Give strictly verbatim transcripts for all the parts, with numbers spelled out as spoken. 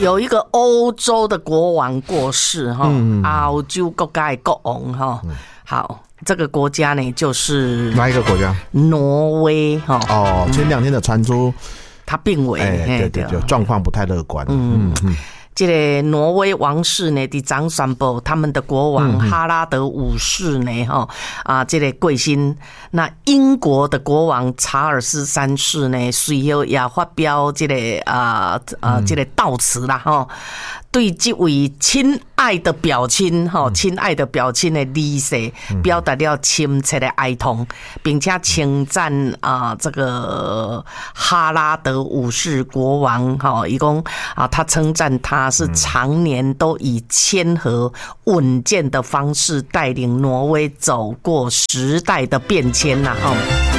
有一个欧洲的国王过世哈，欧洲国家的国王哈，好。这个国家呢，就是哪一个国家？ 挪威哈。 哦，前两天的传出他病危， 哎，对对对，状况不太乐观。嗯嗯。 这个挪威王室呢，伫昨宣布他们的国王哈拉德五世呢，哈啊，这个过身。那英国的国王查尔斯三世呢，随后也发表这个啊啊这个悼词啦，哈。对这位亲爱的表亲哈，亲爱的表亲的离世，表达了深切的哀痛，并且称赞啊这个哈拉德五世国王哈，一共啊他称赞他是常年都以谦和稳健的方式带领挪威走过时代的变迁呐哈，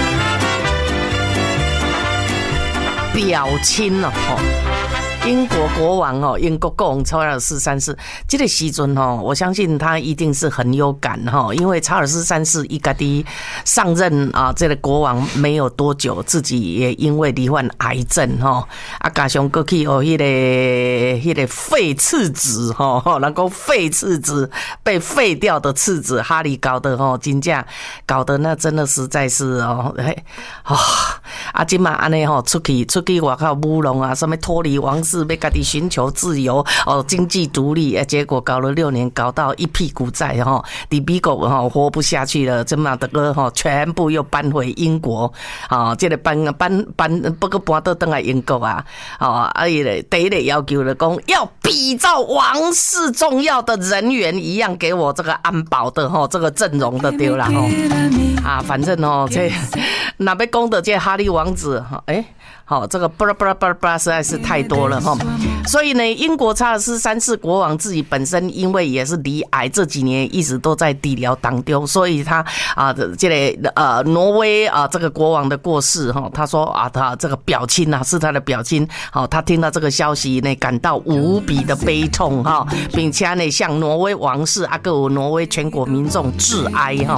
表亲了哈。英国国王哦，英国国王查尔斯三世，这个时阵哦，我相信他一定是很有感哈，因为查尔斯三世一家的上任啊，这个国王没有多久，自己也因为罹患癌症哈，啊，加上过去哦，迄个迄个废次子哈，然后废次子被废掉的次子哈利搞得哦，真正搞得那真的实在是哦，哎，啊，啊，今嘛安尼吼，出去出去外口舞弄啊，什么脱离王室。是要自己寻求自由哦，经济独立，结果搞了六年，搞到一屁股债哈，在美国哈活不下去了，这么的个哈全部又搬回英国啊，这个搬搬搬不过搬到登来英国啊，啊，而且第一个要求的讲要比照王室重要的人员一样，给我这个安保的哈这个阵容的对啦哈啊，反正哦这哪被攻的这哈利王子哈哎。好，这个巴拉巴拉巴拉巴拉实在是太多了哈，所以呢，英国查尔斯三世国王自己本身因为也是罹癌，这几年一直都在治疗当中，所以他啊，这个呃挪威啊这个国王的过世哈，他说啊，他这个表亲啊是他的表亲，好，他听到这个消息呢，感到无比的悲痛哈，并且呢向挪威王室啊，各有挪威全国民众致哀哈。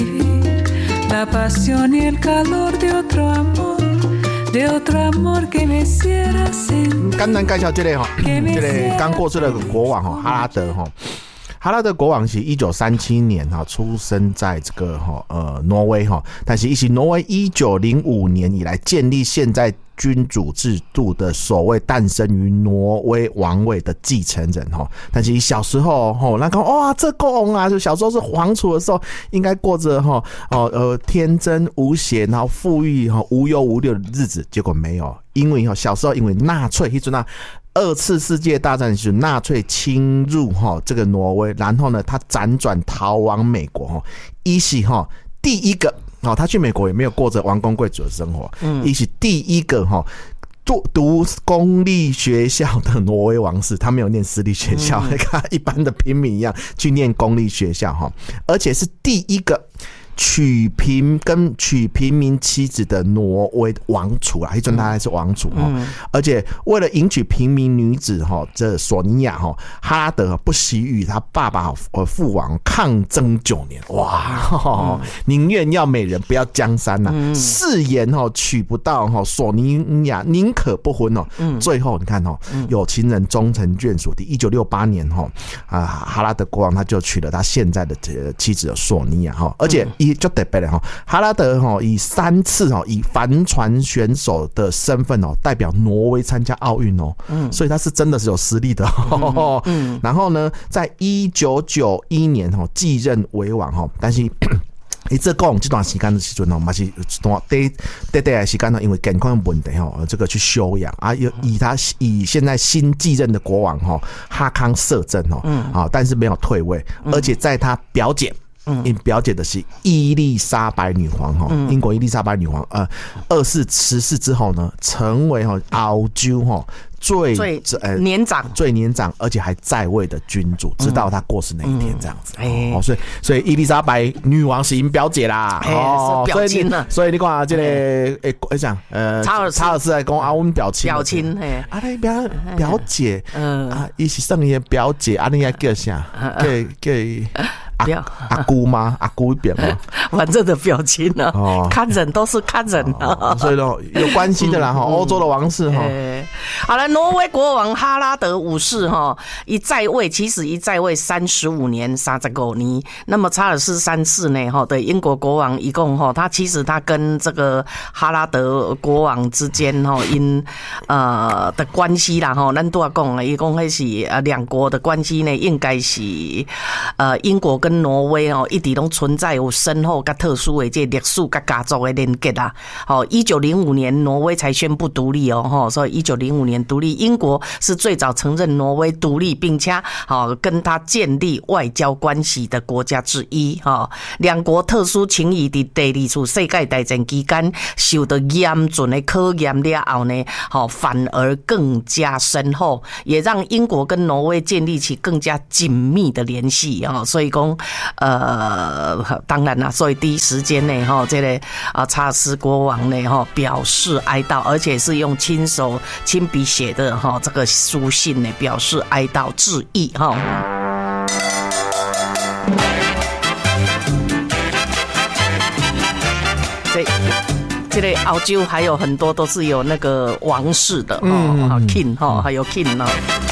简单介绍这个哈，这个刚过世的国王哈，哈拉德哈。哈拉德国王是一九三七年哈出生在这个哈呃挪威哈，但是是挪威一九零五年以来建立现在君主制度的首位诞生于挪威王位的继承人哈。但是小时候哈，那个哇这国王啊，就小时候是皇储的时候，应该过着哈哦呃天真无邪，然后富裕哈无忧无虑的日子，结果没有，因为哈小时候因为纳粹一直那。二次世界大战时，纳粹侵入哈这个挪威，然后呢，他辗转逃往美国哈。伊是哈第一个哦，他去美国也没有过着王公贵族的生活，嗯，伊是第一个哈读公立学校的挪威王室，他没有念私立学校，跟、嗯、一般的平民一样去念公立学校哈，而且是第一个。娶平跟娶平民妻子的挪威王储啊，一阵他还是王储哈、嗯，而且为了迎娶平民女子哈，这索尼娅哈，哈拉德不惜与他爸爸呃父王抗争九年，哇，宁愿要美人不要江山呐、啊，嗯、誓言哈娶不到哈索尼娅，宁可不婚哦。嗯、最后你看哦，有情人终成眷属。一九六八年哈啊，哈拉德国王他就娶了他现在的妻子索尼娅哈，而且。就特别了哈，哈拉德哈以三次哈以帆船选手的身份哦代表挪威参加奥运哦，嗯，所以他是真的是有实力的哦，嗯，然后呢，在一九九一年哈继任为王哈，但是。伊这国王这段时间的时阵哦，嘛是短短短的时间呢，因为健康问题哈，这个去休养啊，以他以现在新继任的国王哈哈康摄政哦，嗯，啊，但是没有退位，而且在他表姐。因表姐的是伊丽莎白女皇哈，英国伊丽莎白女皇呃，二世辞世之后呢，成为哈澳洲哈最最年长、 最年长而且还在位的君主，直到他过世那一天这样子。嗯、哦，所以所以伊丽莎白女王是因表姐啦， 哦，是表亲了。 所以你看这个诶，我讲呃，查尔查尔斯来讲啊，我们表亲， 表亲嘿， 啊，你表表姐，嗯啊，伊是剩伊表姐，啊，你要叫啥？叫叫。阿, 阿姑吗？阿姑一边吗？ 反正的表情呢、啊哦，看人都是看人啊， 哦、所以呢有关系的啦哈。欧、嗯、洲的王室哈、欸， 好了，挪威国王哈拉德五世哈，一在位其实一在位三十五年三十五年。那么查尔斯三世呢哈的英国国王一共哈，他其实他跟这个哈拉德国王之间哈因呃的关系啦哈，咱都要讲啊，一共还是呃两国的关系呢，应该是呃英国跟挪威哦一直都存在有深厚跟特殊的这历史跟家族的连结啦。好，一九零五年挪威才宣布独立哦哈，所以一九零五年独立，英国是最早承认挪威独立，并且好跟他建立外交关系的国家之一哈。两国特殊情谊在第二次世界大战期间受到严峻的考验了后呢，好反而更加深厚，也让英国跟挪威建立起更加紧密的联系哈。所以讲，呃，当然啦，所以第一时间呢，哈，这个啊查尔斯国王呢，哈表示哀悼，而且是用亲手亲笔写的哈这个书信呢，表示哀悼致意哈。这这个澳洲还有很多都是有那个王室的哦，嗯 ，king 哈，还有 king 哦。